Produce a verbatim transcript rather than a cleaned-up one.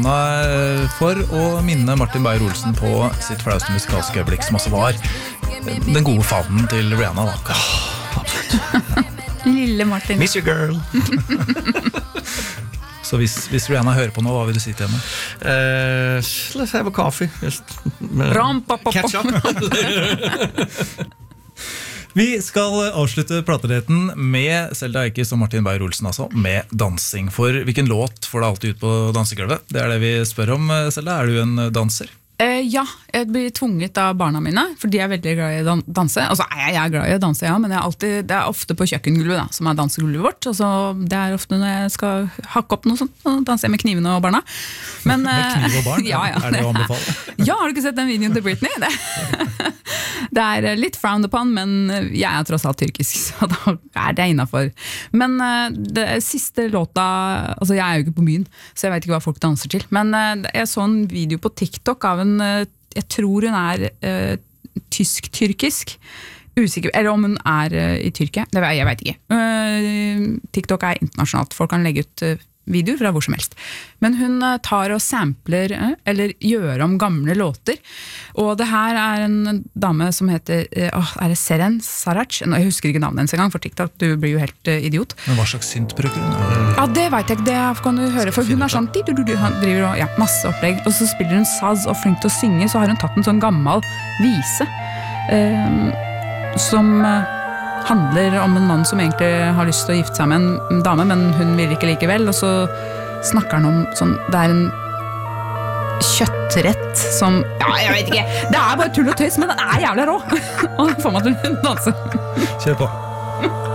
For å minne Martin Beyer-Olsen på sitt flauste musikalske øyeblikk, som også var den gode favnen til Rihanna da. Lille Martin. Miss you girl. Så hvis, hvis Rihanna hører på nå, hva vil du si til henne? Uh, let's have a coffee. Just, uh, catch up. Vi skal avslutte plateligheten med Selda Eikes og Martin Beyer-Olsen, altså, med dansing. For hvilken låt får det alltid ut på dansegulvet? Det er det vi spør om, Selda. Er du en danser? Uh, ja, jeg blir tvunget av barna mine, for de er veldig glad i å danse. Og så er jeg, jeg er glad i å danse, ja, men jeg er alltid, det er ofte på kjøkkengulvet, da, som er dansegulvet vårt. Og så det er ofte når jeg skal hakke opp noe sånt, og danse med knivene og barna. Men, med kniv og barn? Ja, ja, er det å anbefale? Ja, har du ikke sett den videoen til Britney? Det, det er litt frowned upon, men jeg er tross alt tyrkisk, så da er det innenfor. Men det siste låta, altså jeg er jo ikke på byen, så jeg vet ikke hva folk danser til. Men jeg så en video på TikTok av en jeg tror hun er uh, tysk-tyrkisk, usikker, eller om hun er uh, i Tyrkia, det, jeg vet ikke. Uh, TikTok er internasjonalt, folk kan legge ut uh, videoer fra hvor som helst. Men hun uh, tar og sampler, uh, eller gjør om gamle låter, og det her er en dame som heter, uh, er det Seren Sarac? Jeg husker ikke navnet hennes en gang, for TikTok, du blir jo helt uh, idiot. Men hva slags synt bruker hun? Ja, det vet jeg ikke, det kan du høre, for hun er sånn, du, du, du, han driver og, ja, masse opplegg, og så spiller hun saz og flink til å synge, så har hun tatt en sånn gammel vise, eh, som eh, handler om en mann som egentlig har lyst til å gifte seg med en dame, men hun vil ikke likevel, og så snakker han om sånn, det er en kjøttrett som, ja, jeg vet ikke, det er bare tull og tøys, men den er jævlig rå, og den får meg til å danse. Kjør på.